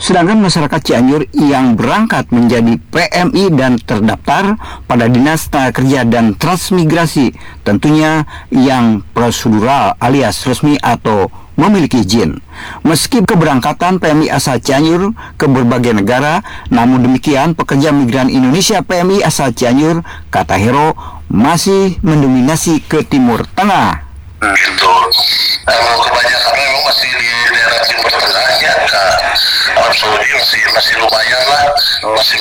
Sedangkan masyarakat Cianjur yang berangkat menjadi PMI dan terdaftar pada Dinas Tenaga Kerja dan Transmigrasi tentunya yang prosedural alias resmi atau memiliki izin. Meski keberangkatan PMI asal Cianjur ke berbagai negara, namun demikian pekerja migran Indonesia PMI asal Cianjur, kata Hero, masih mendominasi ke Timur Tengah. Gitu. Kebanyakan memang masih di daerah Timur Tengah ya. Arab Saudi masih lumayan lah, masih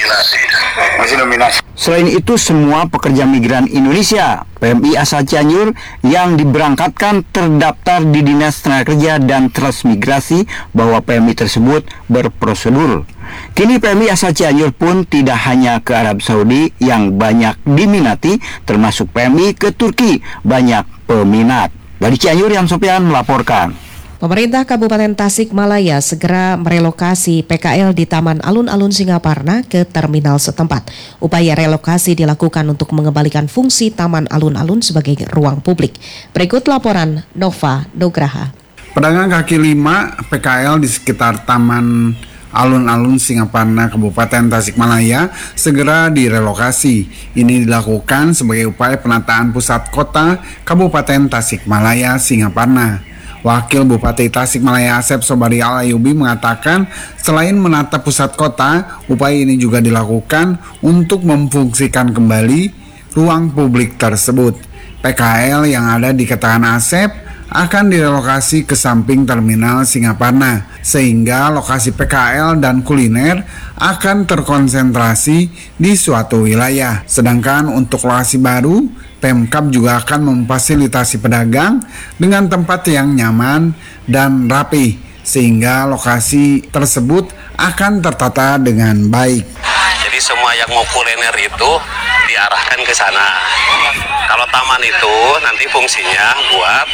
mendominasi. Selain itu, semua pekerja migran Indonesia PMI asal Cianjur yang diberangkatkan terdaftar di Dinas Tenaga Kerja dan Transmigrasi bahwa PMI tersebut berprosedur. Kini PMI asal Cianjur pun tidak hanya ke Arab Saudi yang banyak diminati, termasuk PMI ke Turki banyak peminat. Dari Cianjur, Yan Sopian melaporkan. Pemerintah Kabupaten Tasikmalaya segera merelokasi PKL di Taman Alun-Alun Singaparna ke terminal setempat. Upaya relokasi dilakukan untuk mengembalikan fungsi Taman Alun-Alun sebagai ruang publik. Berikut laporan Nova Nugraha. Pedagang kaki lima PKL di sekitar Taman Alun-Alun Singaparna Kabupaten Tasikmalaya segera direlokasi. Ini dilakukan sebagai upaya penataan pusat kota Kabupaten Tasikmalaya Singaparna. Wakil Bupati Tasikmalaya Asep Sobari Al-Ayubi mengatakan selain menata pusat kota, upaya ini juga dilakukan untuk memfungsikan kembali ruang publik tersebut. PKL yang ada di Ketahan Asep akan direlokasi ke samping terminal Singaparna, sehingga lokasi PKL dan kuliner akan terkonsentrasi di suatu wilayah. Sedangkan untuk lokasi baru, Pemkab juga akan memfasilitasi pedagang dengan tempat yang nyaman dan rapi, sehingga lokasi tersebut akan tertata dengan baik. Jadi semua yang mau kuliner itu diarahkan ke sana. Kalau taman itu nanti fungsinya buat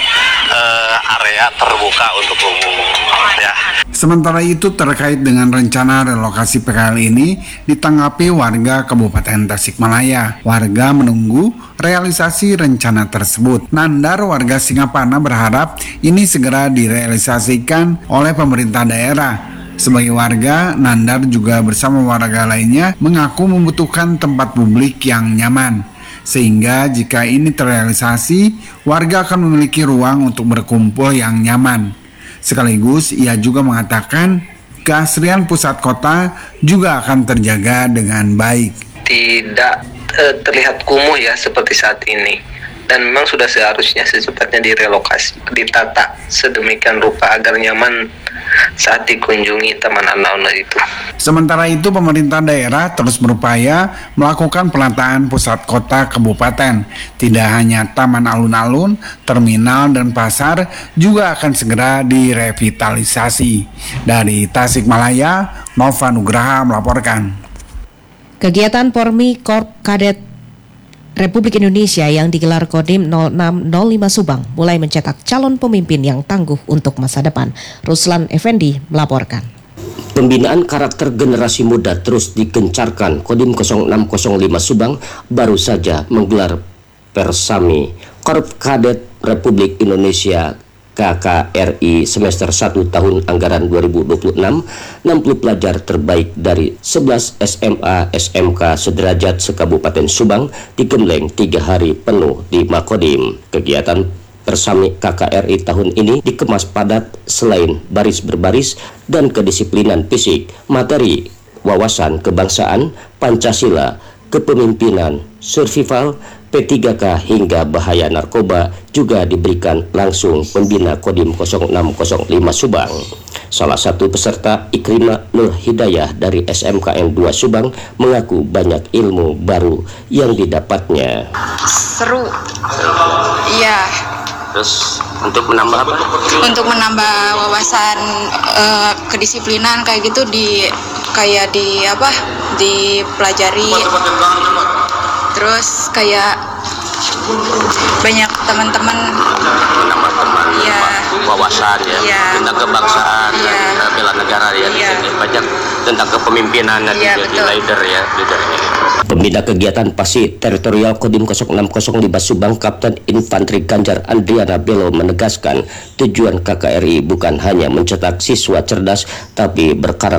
area terbuka untuk umum, ya. Sementara itu terkait dengan rencana relokasi PKL ini ditanggapi warga Kabupaten Tasikmalaya. Warga menunggu realisasi rencana tersebut. Nandar, warga Singaparna, berharap ini segera direalisasikan oleh pemerintah daerah. Sebagai warga, Nandar juga bersama warga lainnya mengaku membutuhkan tempat publik yang nyaman. Sehingga jika ini terrealisasi, warga akan memiliki ruang untuk berkumpul yang nyaman. Sekaligus ia juga mengatakan keasrian pusat kota juga akan terjaga dengan baik. Tidak terlihat kumuh ya seperti saat ini. Dan memang sudah seharusnya secepatnya direlokasi, ditata sedemikian rupa agar nyaman saat dikunjungi Taman Alun-Alun itu. Sementara itu, pemerintah daerah terus berupaya melakukan penataan pusat kota kabupaten. Tidak hanya Taman Alun-Alun, terminal dan pasar juga akan segera direvitalisasi. Dari Tasikmalaya, Nova Nugraha melaporkan. Kegiatan Pormi Korp Kadet Republik Indonesia yang digelar Kodim 0605 Subang mulai mencetak calon pemimpin yang tangguh untuk masa depan. Ruslan Effendi melaporkan. Pembinaan karakter generasi muda terus digencarkan. Kodim 0605 Subang baru saja menggelar Persami Korp Kadet Republik Indonesia KKRI semester 1 tahun anggaran 2026. 60 pelajar terbaik dari 11 SMA SMK sederajat sekabupaten Subang digembleng 3 hari penuh di Makodim. Kegiatan Persami KKRI tahun ini dikemas padat selain baris berbaris dan kedisiplinan fisik, materi, wawasan kebangsaan, Pancasila, kepemimpinan, survival, P3K hingga bahaya narkoba juga diberikan langsung pembina Kodim 0605 Subang. Salah satu peserta, Ikrimah Nur Hidayah dari SMKN 2 Subang, mengaku banyak ilmu baru yang didapatnya. Seru. Iya. Terus untuk menambah apa? Untuk menambah wawasan kedisiplinan kayak gitu dipelajari. Terus kayak banyak teman-teman Menambah teman, ya, wawasan ya, tentang kebangsaan dan bela negara ya, banyak tentang kepemimpinan dan jadi leader ya, leadernya. Pembina kegiatan PASI Teritorial Kodim 0605 Subang, Kapten Infanteri Ganjar Andriana Belo menegaskan tujuan KKRI bukan hanya mencetak siswa cerdas, tapi berkarakter